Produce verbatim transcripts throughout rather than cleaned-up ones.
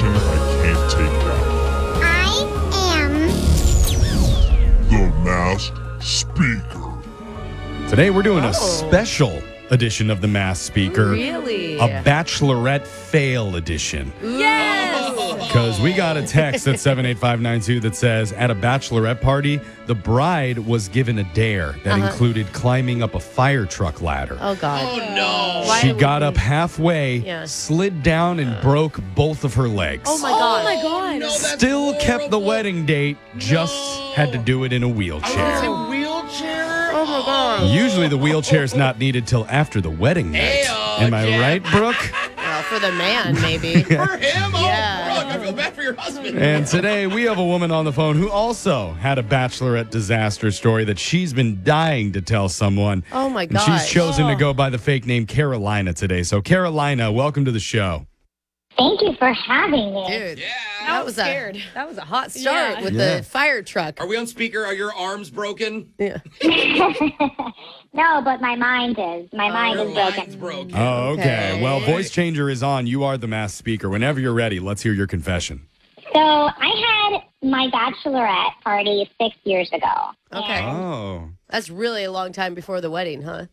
edition I can't take down. I am The Masked Speaker. Today we're doing Oh. a special edition of The Masked Speaker. Really? A Bachelorette Fail edition. Yes! Because we got a text at seven eight five nine two that says, at a bachelorette party, the bride was given a dare that Uh-huh. included climbing up a fire truck ladder. Oh, God. Oh, no. Why She would got we- up halfway, Yeah. slid down, and broke both of her legs. Oh, my God. Oh my God. No, that's Still kept the horrible. wedding date, just No. had to do it in a I was wheelchair. gonna say wheelchair. Oh, my God. Usually the wheelchair's not needed till after the wedding night. Ayo, Am I Jeff. right, Brooke? Well, for the man, maybe. For him? Oh, Yeah. Brooke, I feel bad for your husband. And today we have a woman on the phone who also had a bachelorette disaster story that she's been dying to tell someone. Oh, my And God. she's chosen to go by the fake name Carolina today. So Carolina, welcome to the show. Thank you for having me. Dude, Yeah. that I'm was scared. a that was a hot start Yeah. with Yeah. the fire truck. Are we on speaker? Are your arms broken? Yeah. No, but my mind is. My mind Your is broken. mind's broken. Oh, okay. Okay. Well, voice changer is on. You are the masked speaker. Whenever you're ready, let's hear your confession. So I had my bachelorette party six years ago. Okay. Oh. That's really a long time before the wedding, huh?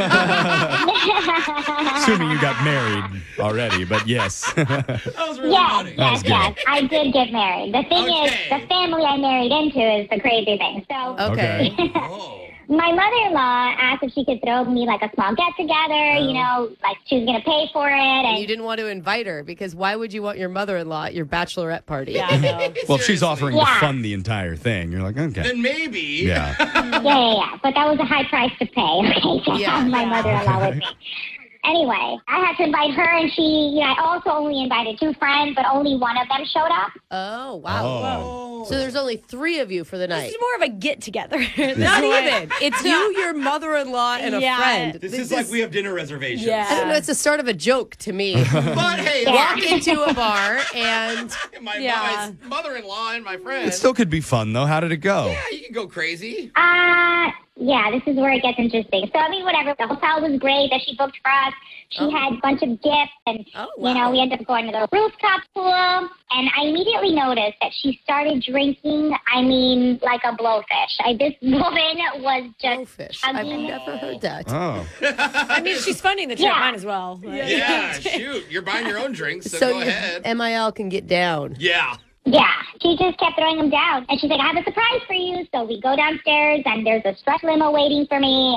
Assuming you got married already, but yes. That was really Yes, funny. That was yes, good. yes. I did get married. The thing Okay. is, the family I married into is the crazy thing. So Okay. Oh. my mother-in-law asked if she could throw me like a small get-together, you know, like she was going to pay for it. And And you didn't want to invite her because why would you want your mother-in-law at your bachelorette party? Yeah, I know. Well, if she's Seriously. offering to Yeah. fund the entire thing, you're like, okay. Then maybe. Yeah. yeah, yeah, yeah. But that was a high price to pay, okay, to Yeah. have my Yeah. mother-in-law with me. Anyway, I had to invite her, and she, you know, I also only invited two friends, but only one of them showed up. Oh, wow. Oh. So there's only three of you for the This night. is more of a get together. Not even. It's you, your mother-in-law, and a Yeah. friend. This is like we have dinner reservations. Yeah. I don't know. It's the start of a joke to me. But hey, Walk into a bar and my, Yeah. my mother-in-law and my friend. It still could be fun, though. How did it go? Yeah, you can go crazy. Uh, yeah, this is where it gets interesting. So, I mean, whatever. The hotel was great that she booked for us. She Oh. had a bunch of gifts, and, Oh, you wow. know, we ended up going to the rooftop pool. And I immediately noticed that she started drinking, I mean, like a blowfish. I, this woman was just blowfish. I've chugging. never heard that. Oh. I mean, she's funding the trip, Yeah. mine as well. Like- Yeah, shoot. You're buying your own drinks, so, So go you- ahead. M I L can get down. Yeah. Yeah, she just kept throwing them down. And she's like, I have a surprise for you. So we go downstairs, and there's a stretch limo waiting for me.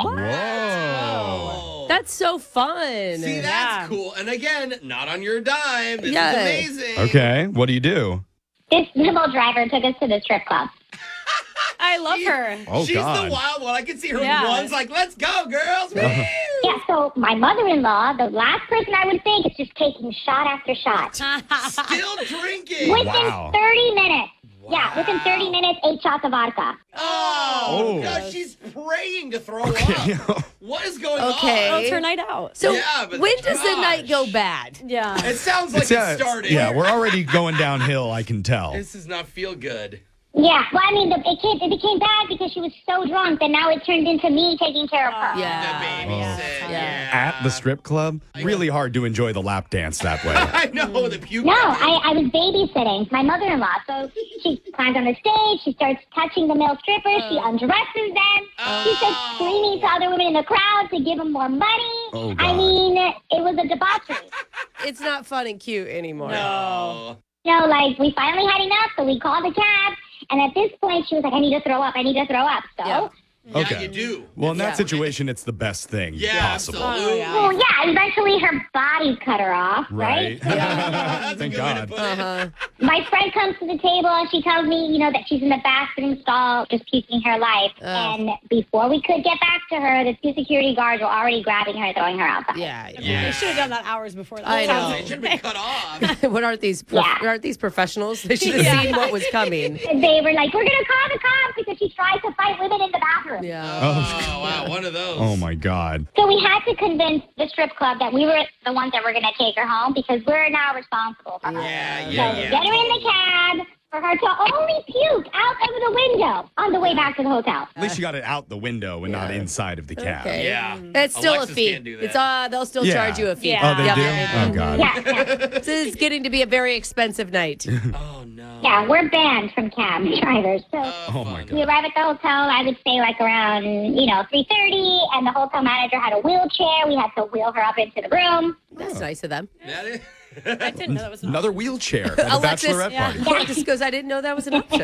Whoa. That's so fun. See, that's Yeah. cool. And again, not on your dime. This Yeah. is amazing. Okay. What do you do? This limo driver took us to the strip club. I love her. Oh, She's God. the wild one. I can see her Yeah. once like, let's go, girls. Woo! Yeah, so my mother-in-law, the last person I would think, is just taking shot after shot. Still drinking. Within Wow. thirty minutes. Yeah, within thirty minutes, eight shots of vodka. Oh, Oh. gosh, she's praying to throw Okay. up. What is going Okay. Well, it's her night out. So Yeah, but when does the gosh. night go bad? Yeah. on? It sounds like It's, uh, it started. Yeah, we're already going downhill, I can tell. This does not feel good. Yeah, well, I mean, the, it, came, it became bad because she was so drunk that now it turned into me taking care of her. Yeah. The baby Oh. said, Yeah. At the strip club, really hard to enjoy the lap dance that way. I know the puke. No, I, I was babysitting my mother-in-law. So she climbs on the stage. She starts touching the male strippers. She undresses them. She starts screaming to other women in the crowd to give them more money. Oh, I God. mean, it was a debauchery. It's not fun and cute anymore. Oh. You know, like, we finally had enough, so we called a cab. And at this point, she was like, I need to throw up. I need to throw up. So, Yeah. Yeah, Okay. you do. Well, in Yeah. that situation, it's the best thing Yeah, possible. absolutely. Oh, well, yeah, eventually her body cut her off, right? Right? That's a Thank good way to God. put it. Uh-huh. My friend comes to the table and she tells me, you know, that she's in the bathroom stall just puking her life. Oh. And before we could get back to her, the two security guards were already grabbing her and throwing her outside. Yeah. Yeah. They should have done that hours before that. I know. It should have been cut off. what aren't these? Prof- Yeah. Aren't these professionals? They should have Yeah. seen what was coming. And they were like, we're going to call the cops because she tried to fight women in the bathroom. Yeah. Oh, wow. One of those. Oh, my God. So we had to convince the strip club that we were the ones that were going to take her home because we're now responsible for her. Yeah, So yeah, we yeah. get her in the cab. for her to only puke out of the window on the way back to the hotel. At least you got it out the window and not inside of the cab. Okay. Yeah. That's still Alexis a fee. can't do that. It's uh, they'll still Yeah. charge you a fee. Yeah. Oh, they Yep. do? Oh, God. Yeah, yeah. This is getting to be a very expensive night. Oh, no. Yeah, we're banned from cab drivers. So Oh, my we God. arrive at the hotel, I would say like around, you know, three thirty, and the hotel manager had a wheelchair. We had to wheel her up into the room. That's nice of them. That is- I didn't know that was an Another wheelchair at a Alexis, bachelorette party. Alexis goes, I didn't know that was an option.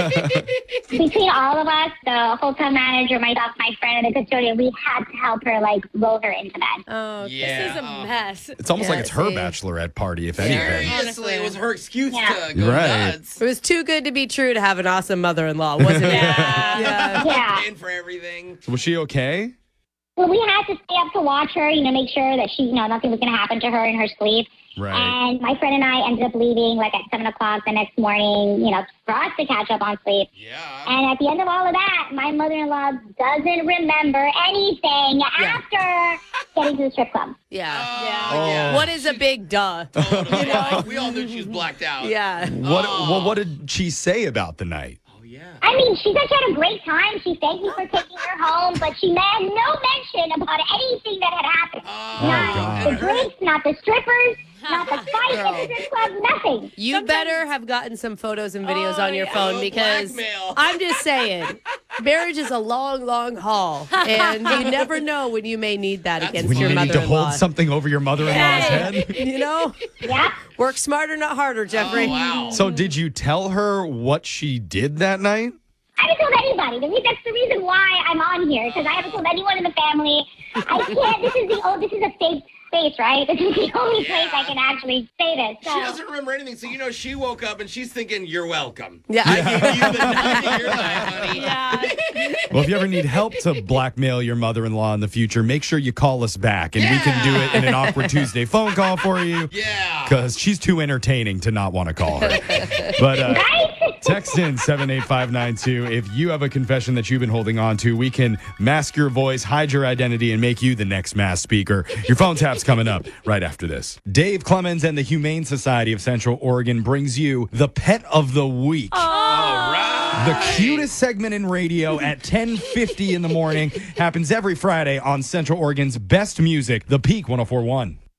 Between all of us, the hotel manager, myself, my friend, and the custodian, we had to help her, like, roll her into bed. Oh, yeah. This is a mess. It's almost Yeah, like it's her see. bachelorette party, if anything. Seriously, it was her excuse Yeah. to go Right. nuts. it was too good to be true to have an awesome mother-in-law, wasn't it? Yeah. Yeah. Yeah. Paying for everything. So was she okay? Well, we had to stay up to watch her, you know, make sure that she, you know, nothing was going to happen to her in her sleep. Right. And my friend and I ended up leaving, like, at seven o'clock the next morning, you know, for us to catch up on sleep. Yeah. And at the end of all of that, my mother-in-law doesn't remember anything after getting to the strip club. Yeah. Oh, yeah. What is a big duh? Totally. Yeah. We all knew she was blacked out. Yeah. What, Oh. what, what did she say about the night? Oh, yeah. I mean, she said she had a great time. She thanked me for taking her home, but she made no mention about anything that had happened. Oh, not God. the drinks, not the strippers, not the fight at the strip club, nothing. You Sometimes- better have gotten some photos and videos Oh, on your yeah. phone Oh, because blackmail. I'm just saying, marriage is a long, long haul, and you never know when you may need that That's against When you your need to mother-in-law. hold something over your mother-in-law's Hey. head? You know, Yeah. work smarter, not harder, Jeffrey. Oh, wow. So did you tell her what she did that night? I haven't told anybody. The re- that's the reason why I'm on here, because I haven't told anyone in the family. I can't. This is the oh, this is a safe space, right? This is the only Yeah. place I can actually say this. So. She doesn't remember anything, so you know she woke up and she's thinking, "You're welcome. Yeah. I gave you the night of your life, honey." Yeah. Well, if you ever need help to blackmail your mother-in-law in the future, make sure you call us back, and we can do it in an awkward Tuesday phone call for you. Yeah. Because she's too entertaining to not want to call her. But uh, Right? text in seven eight five nine two if you have a confession that you've been holding on to. We can mask your voice, hide your identity, and make you the next mass speaker. Your phone tap's coming up right after this. Dave Clemens and the Humane Society of Central Oregon brings you the Pet of the Week. All right. The cutest segment in radio at ten fifty in the morning happens every Friday on Central Oregon's best music, The Peak one oh four point one.